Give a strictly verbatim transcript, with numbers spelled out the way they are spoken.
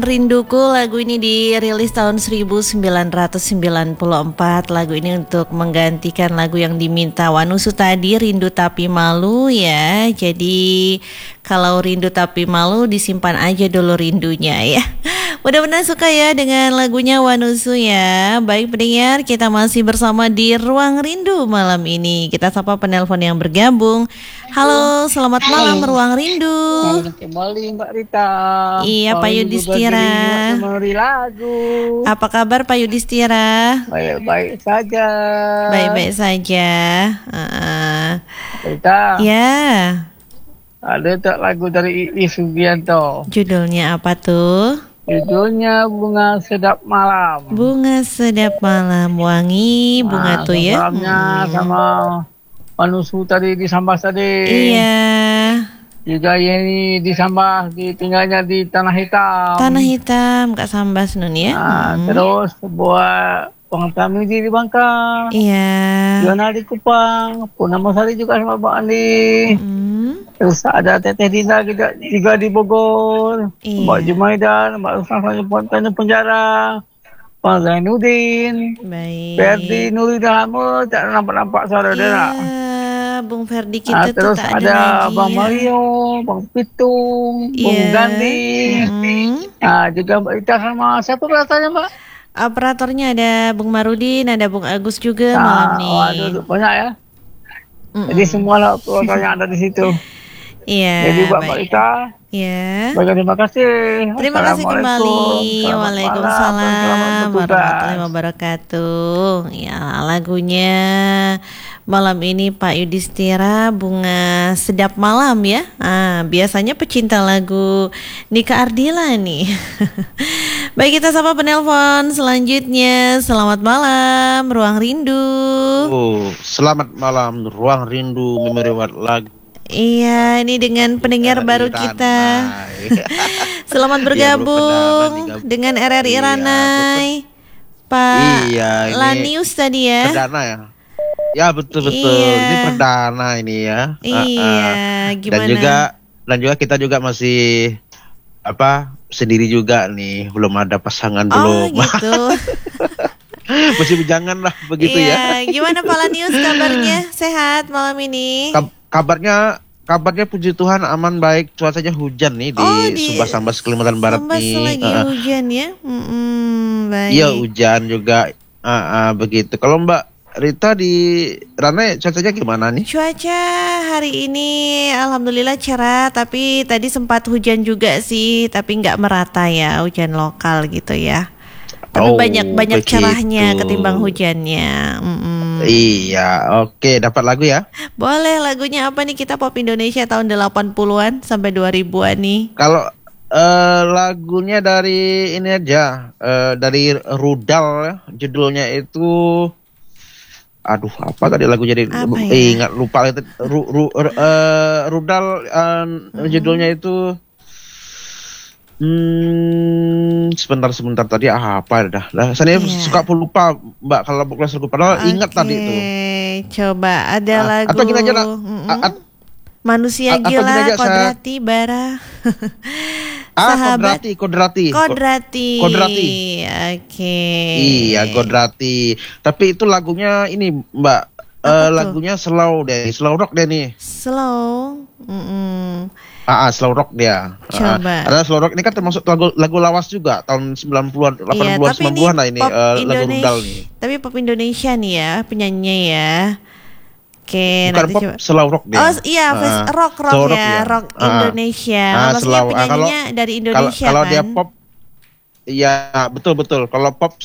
Rinduku, lagu ini dirilis tahun seribu sembilan ratus sembilan puluh empat. Lagu ini untuk menggantikan lagu yang diminta Wanusu tadi, Rindu Tapi Malu ya. Jadi kalau rindu tapi malu disimpan aja dulu rindunya ya. Mudah-mudahan suka ya dengan lagunya Wanusu ya. Baik pendengar, kita masih bersama di Ruang Rindu malam ini. Kita sapa penelpon yang bergabung. Halo, selamat malam Ruang Rindu. Selamat kembali Mbak Rita. Iya, Pak Yudhistira. Memberi lagu. Apa kabar Pak Yudhistira? Baik-baik saja. Baik-baik saja. Uh, Rita. Ya. Ada tak lagu dari Iis Sugianto? Judulnya apa tuh? Judulnya Bunga Sedap Malam. Bunga Sedap Malam, wangi bunga Nah, tuh ya. Malamnya Hmm. sama Wanusu tadi disambah tadi. Iya. Juga ini disambah ditinggalnya di Tanah Hitam. Tanah Hitam, Kak Sambas Nun ya. Nah, Hmm. terus buat Pengetahuan di Bangka. Iya. Yona di Kupang, Purnama Sari juga sama Mbak Andi. Hmm. Terus ada Teteh Dina juga, juga di Bogor. Iya. Mbak Jumaidan, Mbak Ruslan di Pontianak Penjara. Pak Zainuddin. Baik. Ferdi Nuri Dahamu, tak nampak-nampak saudara. Iya, Bung Ferdi Nah, kita tuh terus tak ada, ada lagi Bang ya. Mario, Bang Pitung, Bung Iya. Gandhi. Hmm. Nah, juga Mbak Ita sama siapa katanya Mbak? Operatornya ada Bung Marudin, ada Bung Agus juga Nah, malam nih. waduh, banyak ya. Mm-mm. Jadi semua lah yang ada di situ. Iya. Jadi buat Mbak baik. Ita, Ya. banyak terima kasih. Terima kasih kembali. Assalamualaikum. Waalaikumsalam Selamat bertugas. warahmatullahi wabarakatuh. Ya, lagunya malam ini Pak Yudhistira, Bunga Sedap Malam ya. Ah, biasanya pecinta lagu Nika Ardila nih. Baik, kita sapa penelpon selanjutnya. Selamat malam, Ruang Rindu. Oh, selamat malam Ruang Rindu Memori Wat lagu. Iya, ini dengan pendengar R R I baru Ranai. kita. Selamat Iya, bergabung belum pernah dengan R R I Iya, Ranai. Pak Iya, ini Lanius tadi ya. Perdana ya. Ya betul betul. Iya. Ini perdana ini ya. Iya, Ah, ah. gimana? Dan juga dan juga kita juga masih apa sendiri juga nih, belum ada pasangan Oh belum. gitu. Masih bujangan lah begitu Iya, ya. gimana Pak Lanius kabarnya? Sehat malam ini? Kab- kabarnya kabarnya puji Tuhan aman baik, cuacanya hujan nih di, Oh, di Subah Sambas Kalimantan Barat Sambas nih. lagi Ah, ah. hujan ya. Mm-mm, baik. Iya hujan juga, ah, ah, begitu. Kalau Mbak Rita di Ranai cuacanya gimana nih? Cuaca hari ini alhamdulillah cerah, tapi tadi sempat hujan juga sih, tapi nggak merata ya, hujan lokal gitu ya. Tapi Oh, banyak banyak begitu. cerahnya ketimbang hujannya. Mm-mm. Iya, oke, dapat lagu ya. Boleh, lagunya apa nih? Kita pop Indonesia tahun delapan puluhan sampai dua ribuan nih. Kalau eh, lagunya dari ini aja, eh, dari Rudal ya, judulnya itu, aduh apa tadi lagu jadi Apa ya? eh, ingat lupa itu ru, ru, eh, Rudal eh, judulnya itu. Hmm, sebentar sebentar tadi ah, apa dah. Lah, saya Iya. suka lupa Mbak kalau bukan lagu padahal ingat tadi itu. Oke, coba ada Ah, lagu atau gini aja lah. Mm-mm. A- a- Manusia a- atau Gila, gini aja, saya- Kodrati Bara. Ah, Sahabat Kodrati, Kodrati. Kodrati. Kodrati. Oke. Iya, Kodrati. Tapi itu lagunya ini, Mbak. Apa Eh, tuh? lagunya slow deh, slow rock deh nih. Slow. Mm-mm. Ah, ah, slow rock dia. Ah, Coba. karena slow rock ini kan termasuk lagu lagu lawas juga tahun sembilan puluhan, delapan Iya, puluhan, tapi sembilan ini puluhan lah ini pop eh, lagu Indonesia. Rudal nih. Tapi pop Indonesia nih ya penyanyinya ya. Oke, Bukan nanti pop, coba. slow rock dia. Oh iya, Ah, fes- rock rock slow ya, dia. rock Ah, Indonesia. ah, Maksudnya slow. Ah, kalau- penyanyinya dari Kalau Indonesia kalau kan? dia pop, iya betul betul. Kalau pop